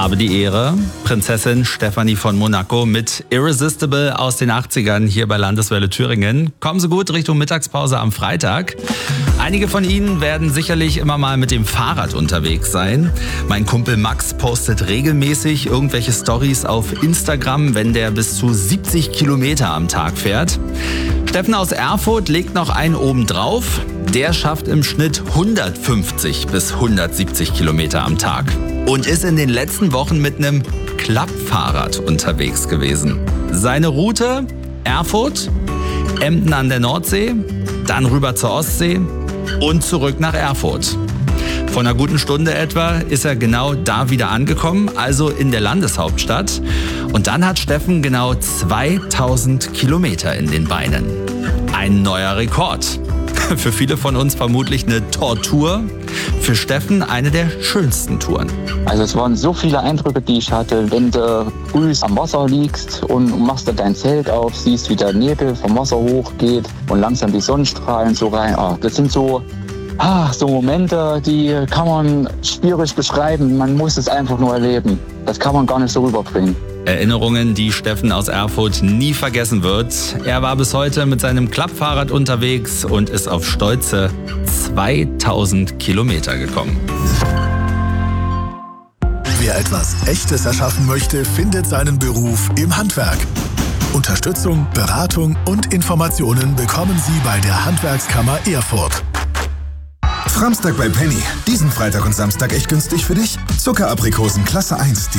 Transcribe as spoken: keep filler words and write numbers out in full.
Habe die Ehre. Prinzessin Stefanie von Monaco mit Irresistible aus den achtzigern hier bei Landeswelle Thüringen. Kommen Sie gut Richtung Mittagspause am Freitag. Einige von Ihnen werden sicherlich immer mal mit dem Fahrrad unterwegs sein. Mein Kumpel Max postet regelmäßig irgendwelche Stories auf Instagram, wenn der bis zu siebzig Kilometer am Tag fährt. Steffen aus Erfurt legt noch einen oben drauf. Der schafft im Schnitt hundertfünfzig bis hundertsiebzig Kilometer am Tag und ist in den letzten Wochen mit einem Klappfahrrad unterwegs gewesen. Seine Route: Erfurt, Emden an der Nordsee, dann rüber zur Ostsee und zurück nach Erfurt. Vor einer guten Stunde etwa ist er genau da wieder angekommen, also in der Landeshauptstadt. Und dann hat Steffen genau zweitausend Kilometer in den Beinen. Ein neuer Rekord. Für viele von uns vermutlich eine Tortur. Für Steffen eine der schönsten Touren. Also es waren so viele Eindrücke, die ich hatte. Wenn du früh am Wasser liegst und machst da dein Zelt auf, siehst, wie der Nebel vom Wasser hochgeht und langsam die Sonnenstrahlen so rein. Oh, das sind so, ah, so Momente, die kann man schwierig beschreiben. Man muss es einfach nur erleben. Das kann man gar nicht so rüberbringen. Erinnerungen, die Steffen aus Erfurt nie vergessen wird. Er war bis heute mit seinem Klappfahrrad unterwegs und ist auf stolze zweitausend Kilometer gekommen. Wer etwas Echtes erschaffen möchte, findet seinen Beruf im Handwerk. Unterstützung, Beratung und Informationen bekommen Sie bei der Handwerkskammer Erfurt. Framstag bei Penny. Diesen Freitag und Samstag echt günstig für dich. Zuckeraprikosen Klasse eins.